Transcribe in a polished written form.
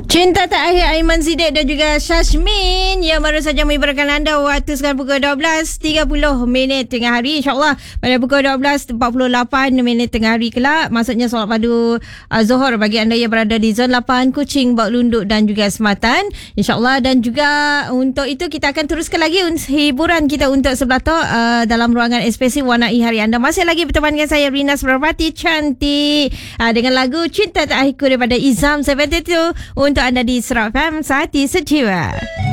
Cinta Tak Akhir Aiman Siddiq dan juga Syashmin yang baru saja mengibarkan anda waktu sekarang pukul 12.30 tengah hari. InsyaAllah pada pukul 12.48 tengah hari kelak, maksudnya solat padu Zuhur bagi anda yang berada di zon 8 Kuching, Bawak Lunduk dan juga Sematan, InsyaAllah. Dan juga untuk itu kita akan teruskan lagi hiburan kita untuk sebelah tu dalam ruangan ekspresi warnai hari anda. Masih lagi berteman dengan saya Rina Subrapati cantik dengan lagu Cinta Tak Akhir daripada Izam 72 untuk anda di Serap FM Sehati Sejiwa.